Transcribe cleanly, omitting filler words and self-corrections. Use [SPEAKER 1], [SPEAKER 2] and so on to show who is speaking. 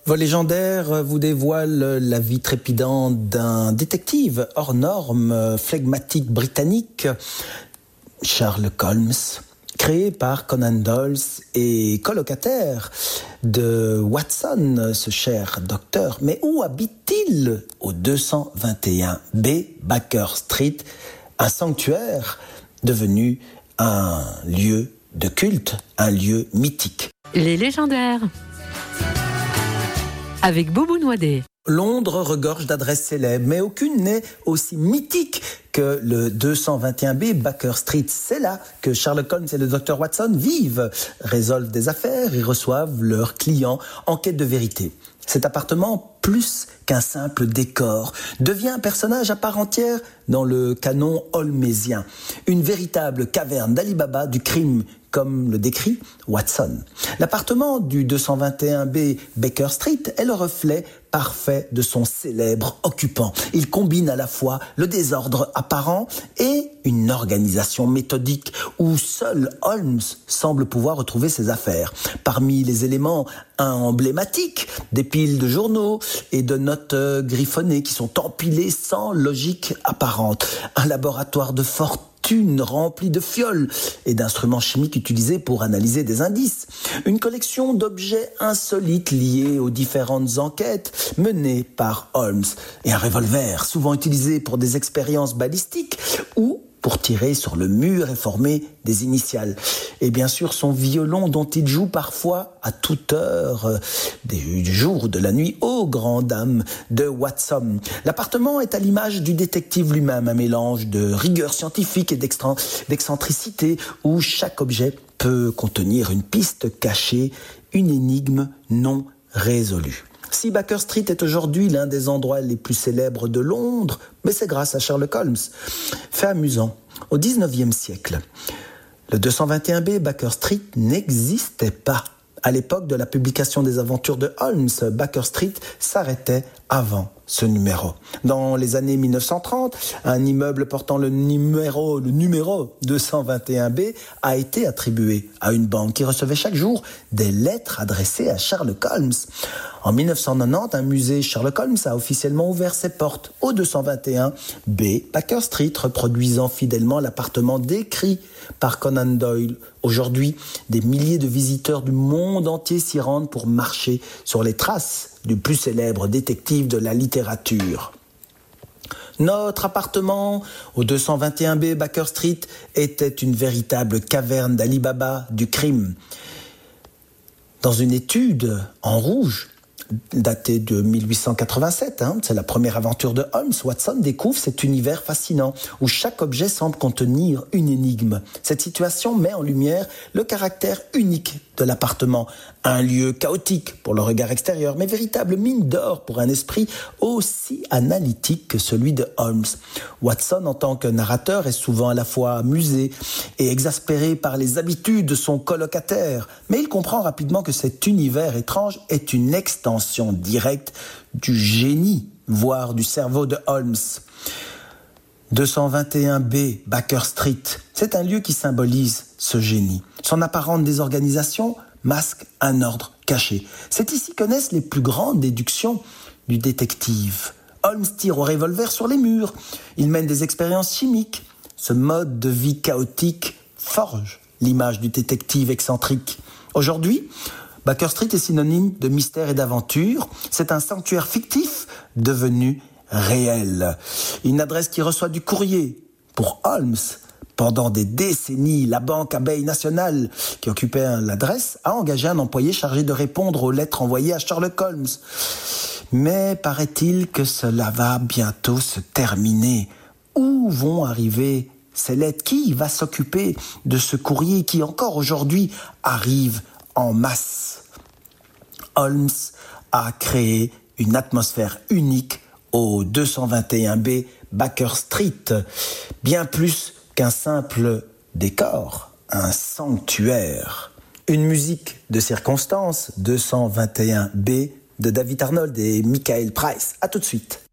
[SPEAKER 1] Vol légendaire vous dévoile la vie trépidante d'un détective hors norme, flegmatique britannique, Sherlock Holmes, créé par Conan Doyle et colocataire de Watson, ce cher docteur. Mais où habite-t-il? Au 221B Baker Street, un sanctuaire devenu un lieu de culte, un lieu mythique.
[SPEAKER 2] Les légendaires avec Boubou Noadet.
[SPEAKER 1] Londres regorge d'adresses célèbres, mais aucune n'est aussi mythique que le 221B Baker Street. C'est là que Sherlock Holmes et le Dr Watson vivent, résolvent des affaires et reçoivent leurs clients en quête de vérité. Cet appartement, plus qu'un simple décor, devient un personnage à part entière dans le canon holmésien. Une véritable caverne d'Ali Baba du crime, comme le décrit Watson. L'appartement du 221B Baker Street est le reflet parfait de son célèbre occupant. Il combine à la fois le désordre apparent et une organisation méthodique où seul Holmes semble pouvoir retrouver ses affaires. Parmi les éléments emblématiques, des piles de journaux et de notes griffonnées qui sont empilées sans logique apparente. Un laboratoire de fortune remplie de fioles et d'instruments chimiques utilisés pour analyser des indices. Une collection d'objets insolites liés aux différentes enquêtes menées par Holmes. Et un revolver, souvent utilisé pour des expériences balistiques ou pour tirer sur le mur et former des initiales. Et bien sûr, son violon dont il joue parfois à toute heure du jour ou de la nuit aux grandes dames de Watson. L'appartement est à l'image du détective lui-même, un mélange de rigueur scientifique et d'excentricité où chaque objet peut contenir une piste cachée, une énigme non résolue. Si Baker Street est aujourd'hui l'un des endroits les plus célèbres de Londres, mais c'est grâce à Sherlock Holmes. Fait amusant, au 19e siècle, le 221B Baker Street n'existait pas. À l'époque de la publication des aventures de Holmes, Baker Street s'arrêtait avant ce numéro. Dans les années 1930, un immeuble portant le numéro 221B a été attribué à une banque qui recevait chaque jour des lettres adressées à Sherlock Holmes. En 1990, un musée Sherlock Holmes a officiellement ouvert ses portes au 221B Baker Street, reproduisant fidèlement l'appartement décrit par Conan Doyle. Aujourd'hui, des milliers de visiteurs du monde entier s'y rendent pour marcher sur les traces du plus célèbre détective de la littérature. Notre appartement au 221B Baker Street était une véritable caverne d'Ali Baba du crime. Dans une étude en rouge, datée de 1887, c'est la première aventure de Holmes, Watson découvre cet univers fascinant où chaque objet semble contenir une énigme. Cette situation met en lumière le caractère unique de l'appartement, un lieu chaotique pour le regard extérieur, mais véritable mine d'or pour un esprit aussi analytique que celui de Holmes. Watson, en tant que narrateur, est souvent à la fois amusé et exaspéré par les habitudes de son colocataire, mais il comprend rapidement que cet univers étrange est une extension directe du génie, voire du cerveau de Holmes. 221B Baker Street, c'est un lieu qui symbolise ce génie. Son apparente désorganisation masque un ordre caché. C'est ici que naissent les plus grandes déductions du détective. Holmes tire au revolver sur les murs. Il mène des expériences chimiques. Ce mode de vie chaotique forge l'image du détective excentrique. Aujourd'hui, Baker Street est synonyme de mystère et d'aventure. C'est un sanctuaire fictif devenu réel. Une adresse qui reçoit du courrier. Pour Holmes, pendant des décennies, la banque Abeille Nationale, qui occupait l'adresse, a engagé un employé chargé de répondre aux lettres envoyées à Sherlock Holmes. Mais paraît-il que cela va bientôt se terminer. Où vont arriver ces lettres? Qui va s'occuper de ce courrier qui, encore aujourd'hui, arrive en masse? Holmes a créé une atmosphère unique au 221B Baker Street, bien plus qu'un simple décor, un sanctuaire. Une musique de circonstance, 221B de David Arnold et Michael Price. À tout de suite.